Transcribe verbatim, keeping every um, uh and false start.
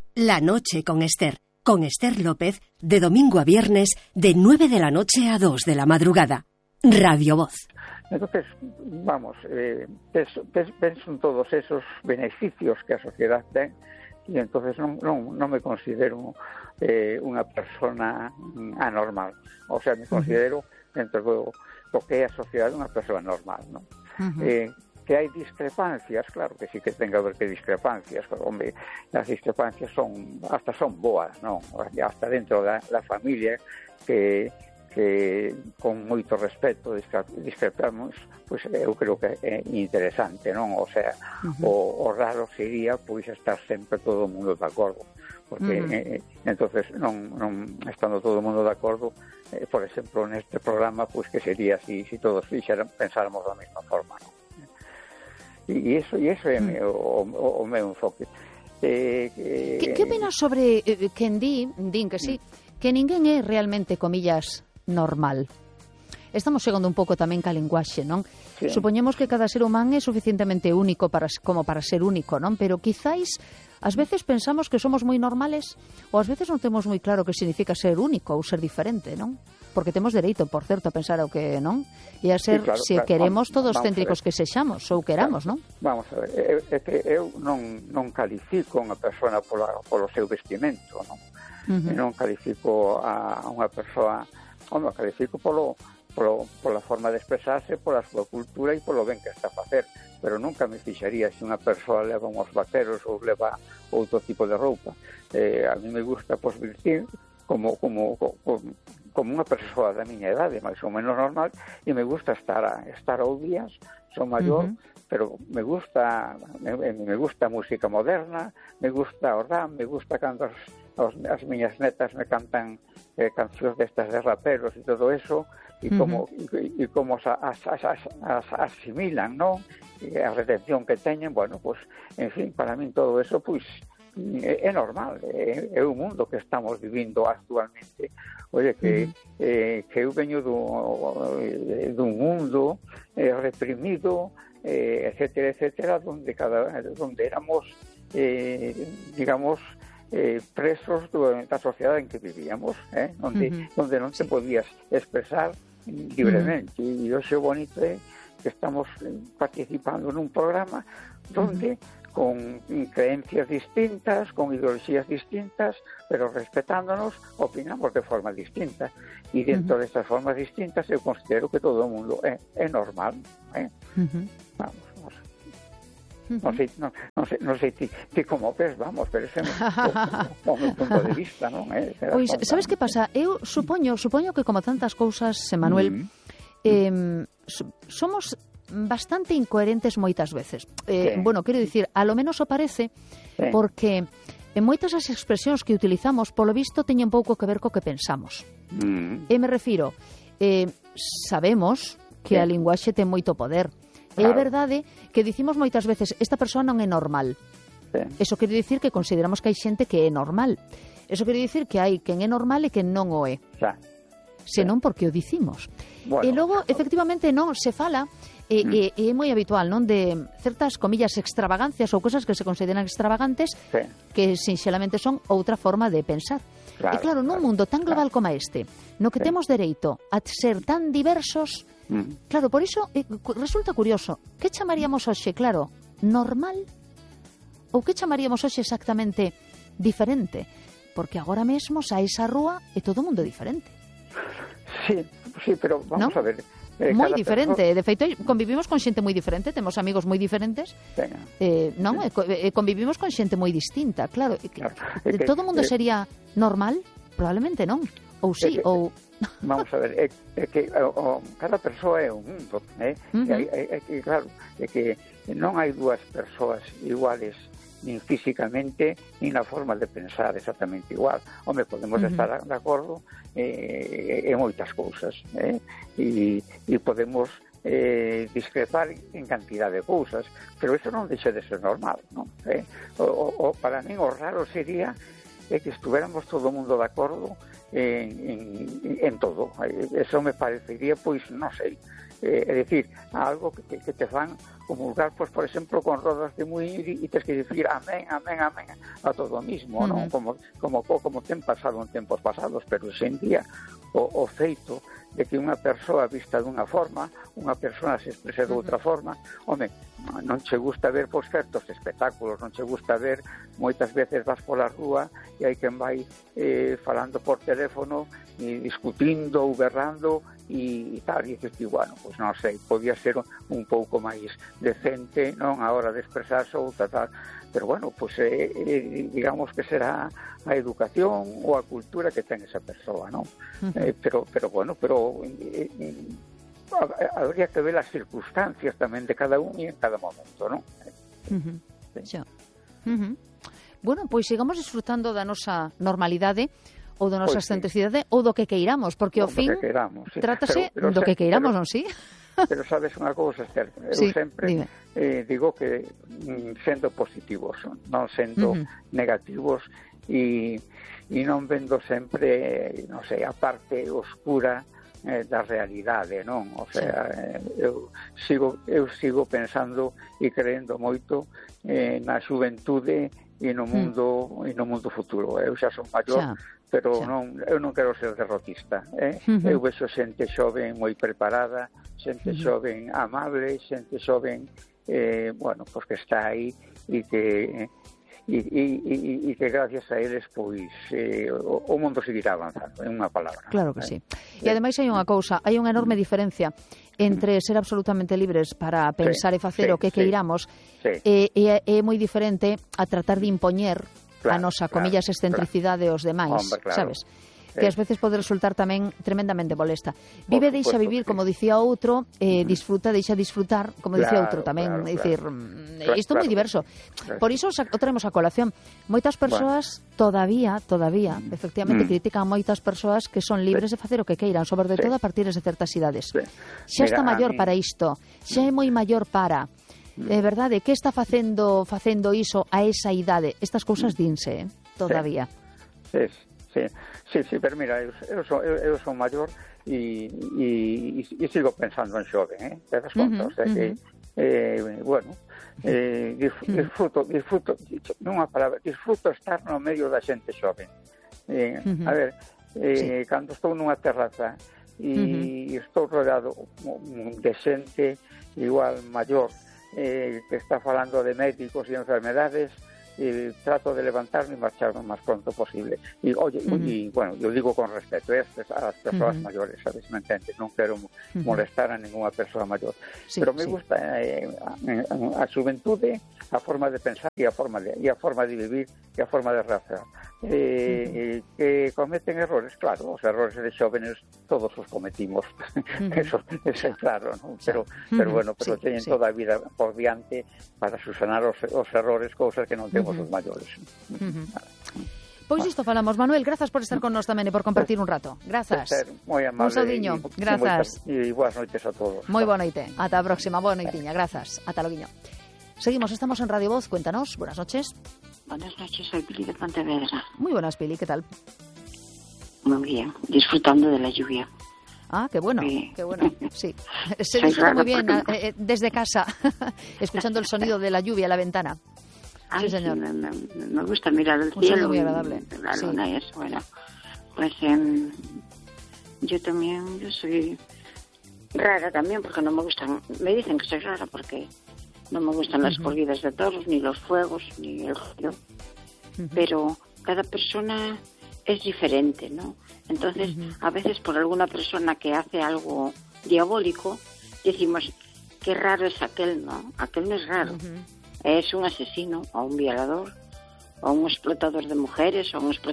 La noche con Esther, con Esther López, de domingo a viernes, de nueve de la noche a dos de la madrugada. Radio Voz. Entonces, vamos, eh, penso, penso en todos esos beneficios que a sociedade ten, e entonces non, non, non me considero eh, unha persona anormal. O sea, me considero dentro do, do que é a sociedade unha persona normal, non? Uh-huh. Eh, que hai discrepancias, claro que sí que ten que haber que discrepancias, pero, hombre, as discrepancias son, hasta son boas, non? Hasta dentro da, da familia que, que con moito respeto discrepamos, pois pues, eu creo que é interesante, non? O sea, uh-huh. o, o raro sería pois estar sempre todo o mundo de acordo, porque uh-huh. eh, entonces non, non estando todo o mundo de acordo, eh, por exemplo, neste programa, pois pues, que sería si, si todos fixeran, pensáramos da mesma forma, non? E iso, e iso é mm. o, o, o meu enfoque. Eh, eh, que, que opinas sobre eh, quen di, din que sí, mm. que ninguén é realmente, comillas, normal? Estamos chegando un pouco tamén ca linguaxe, non? Sí. Supoñemos que cada ser humano é suficientemente único para, como para ser único, non? Pero quizáis, ás veces pensamos que somos moi normales, ou ás veces non temos moi claro que significa ser único ou ser diferente, non? Porque temos dereito, por certo, a pensar o que non, e a ser, sí, claro, se claro, queremos, vamos, todos céntricos que sexamos, ou queramos, claro, non? Vamos a ver, é, é que eu non, non califico unha persona pola, polo seu vestimento, non? Uh-huh. E non califico a unha persoa, non, califico polo, polo, pola forma de expresarse, pola súa cultura e polo ben que está a facer, pero nunca me fixaría se unha persoa leva uns vaqueros ou leva outro tipo de roupa. Eh, a mí me gusta, pois, vestir como, como, como como unha persoa da miña idade, máis ou menos normal, e me gusta estar a, estar ao días, son maior, uh-huh. pero me gusta me, me gusta a música moderna, me gusta o rap, me gusta cando as, as, as miñas netas me cantan eh, cancións destas de raperos e todo eso, e como, uh-huh. e, e como as, as, as, as, as asimilan, non? E a retención que teñen, bueno, pues, en fin, para min todo eso, pois, é, é normal, é, é o mundo que estamos vivindo actualmente. Oye, que, uh-huh. eh, que eu veño do, dun mundo eh, reprimido, eh, etcétera, etcétera, donde, cada, donde éramos, eh, digamos, eh, presos do, da sociedade en que vivíamos, eh, donde, uh-huh. donde non te podías expresar libremente. Uh-huh. E hoxe o bonito é que estamos participando nun programa donde uh-huh. con creencias distintas, con ideologías distintas, pero respetándonos, opinamos de forma distinta. E dentro uh-huh. destas formas distintas eu considero que todo o mundo é, é normal. Eh? Uh-huh. Vamos, vamos. Uh-huh. Non sei, non, non sei, non sei ti, ti como ves, vamos, pero ese é o meu punto de vista, non? Eh? Pois, sabes que pasa? Eu supoño, supoño que como tantas cousas, Manuel, uh-huh. eh, somos bastante incoherentes moitas veces. Eh, sí. Bueno, quero dicir, a lo menos o parece, sí. porque en moitas as expresións que utilizamos, polo visto, teñen pouco que ver co que pensamos. Mm. E me refiro, eh, sabemos que sí. a linguaxe ten moito poder. Claro. É verdade que dicimos moitas veces, esta persoa non é normal. Sí. Eso quere dicir que consideramos que hai xente que é normal. Eso quere dicir que hai quen é normal e quen non o é. Sí. Senón porque o dicimos. Bueno. E logo, efectivamente, non se fala. E, mm. e, e é moi habitual, non, de certas, comillas, extravagancias ou cosas que se consideran extravagantes sí. que sinxelamente son outra forma de pensar. Claro, e claro, nun claro, mundo tan global claro. como este, no que sí. temos dereito a ser tan diversos, mm. claro, por iso eh, resulta curioso, que chamaríamos hoxe, claro, normal? Ou que chamaríamos hoxe exactamente diferente? Porque agora mesmo saes á rúa e todo o mundo é diferente. Sí, sí, pero vamos ¿no? a ver... Eh, moi diferente, persona... de feito convivimos con xente moi diferente, temos amigos moi diferentes, eh, non, sí. e convivimos con xente moi distinta, claro, claro. Que, todo o mundo sería normal? Probablemente non, ou sí, que, ou... Vamos a ver, é, é que o, cada persoa é un mundo, eh? Uh-huh. e, é, é que, claro, é que non hai dúas persoas iguales nin físicamente, nin na forma de pensar exactamente igual. Home, podemos uh-huh. estar de acordo eh, en moitas cousas, eh? e, e podemos eh, discrepar en cantidad de cousas, pero iso non deixa de ser normal, non? Eh? O, o, para mí o raro sería eh, que estuéramos todo o mundo de acordo en, en, en todo. Eso me parecería, pois, non sei, eh, é dicir, algo que, que te fan comulgar, pois, por exemplo, con rodas de muíño e tens que dicir amén, amén, amén a todo o mismo, uh-huh. non? Como, como, como ten pasado en tempos pasados, pero hoxe en día o, o feito de que unha persoa vista dunha forma, unha persoa se exprese de outra forma, home, non che gusta ver pois certos espectáculos, non che gusta ver, moitas veces vas pola rúa e hai quen vai eh, falando por teléfono e discutindo ou berrando e tal, e dices, bueno, pois non sei, podía ser un pouco máis decente, non, a hora de expresarse ou tal, pero bueno, pois eh, eh, digamos que será a educación ou a cultura que ten esa persoa, non? Uh-huh. Eh, pero, pero bueno, pero eh, eh, habría que ver as circunstancias tamén de cada un e en cada momento, non? Uh-huh. Sí. Uh-huh. Bueno, pois sigamos disfrutando da nosa normalidade ou da nosa excentricidade, sí. ou do que queiramos, porque ao fin queiramos, sí. trátase pero, pero, do que queiramos, pero, non si? Pero sabes unha cousa, Esther, eu sí, sempre eh, digo que mm, sendo positivos, non sendo uh-huh. negativos e, e non vendo sempre, non sei, a parte oscura eh, da realidade, non? O sea, sí. eh, eu sigo eu sigo pensando e creendo moito eh, na xuventude e no mundo mm. e no mundo futuro. Eu xa son maior, xa. pero xa. non eu non quero ser derrotista, eh? Uh-huh. Eu vexo xente xoven moi preparada, xente uh-huh. xoven amable, xente xoven eh, bueno, pois que está aí e que e, e, e, e que gracias a eles pois eh, o, o mundo seguirá avanzando, en unha palabra. Claro que eh? sí. E ademais hai unha cousa, hai unha enorme diferencia entre ser absolutamente libres para pensar sí, e facer sí, o que sí, queiramos sí. e, e é moi diferente a tratar de impoñer claro, a nosa, comillas, claro, excentricidade claro. aos demais, Hombre, claro. sabes? Que ás veces pode resultar tamén tremendamente molesta. Vive, deixa vivir, como dicía outro, eh, disfruta, deixa disfrutar, como claro, dicía outro tamén. Claro, dicir, claro. isto é moi diverso. Claro. Por iso o traemos a colación. Moitas persoas bueno. todavía, todavía, efectivamente, mm. critican moitas persoas que son libres sí. de facer o que queiran, sobre todo sí. a partir de certas idades. Sí. Xa está Mira, maior mí... para isto, xa é moi maior para... É verdade, que está facendo facendo iso a esa idade? Estas cousas dinse, eh? todavía. Sí, sí, sí, sí, pero mira, eu, eu, son, eu, eu son maior e, e, e sigo pensando en xove, eh? Te das conta? Uh-huh, o sea que, uh-huh. eh, bueno, eh, disfruto, disfruto, nunha palabra, disfruto estar no medio da xente xove. Eh, uh-huh. A ver, eh, sí. cando estou nunha terraza e uh-huh. estou rodeado de xente igual maior, Eh, que está falando de médicos y enfermedades, y trato de levantarme y marcharme lo más pronto posible. Y oye, uh-huh. y bueno, yo digo con respeto ¿eh? a las personas uh-huh. mayores, ¿sabes? ¿Me entiendes? No quiero uh-huh. molestar a ninguna persona mayor. Sí, pero me sí. gusta eh, a, a xuventude, a forma de pensar y a forma de, y a forma de vivir y a forma de reaccionar. Eh, uh-huh. Que cometen errores, claro, os errores de xóvenes todos os cometimos, uh-huh. eso, eso é claro, ¿no? Pero, uh-huh. pero bueno, pero sí, teñen sí. toda a vida por diante para subsanar os, os errores, cousas que non temos uh-huh. os maiores. Uh-huh. Pois isto falamos, Manuel, grazas por estar con nós tamén e por compartir un rato. Grazas. Moi amable. Un saudiño, y, grazas. E boas noites a todos. Moi boa noite. Ata a próxima, boa noitiña, grazas. Ata loguiño. Seguimos, estamos en Radio Voz, cuéntanos, buenas noches. Buenas noches, soy Pili de Pontevedra. Muy buenas, Pili, ¿qué tal? Muy bien, disfrutando de la lluvia. Ah, qué bueno, sí. qué bueno, sí. Se disfruta muy bien porque... eh, desde casa, escuchando el sonido de la lluvia a la ventana. Ay, sí, señor. Sí, me, me, me gusta mirar el Un cielo. muy agradable. La sí. luna y eso, bueno. Pues eh, yo también, yo soy rara también porque no me gustan, me dicen que soy rara porque... No me gustan las uh-huh. corridas de toros, ni los fuegos, ni el ruido. Uh-huh. Pero cada persona es diferente, ¿no? Entonces, uh-huh. a veces por alguna persona que hace algo diabólico, decimos, qué raro es aquel, ¿no? Aquel no es raro. Uh-huh. Es un asesino, o un violador, o un explotador de mujeres, o un explotador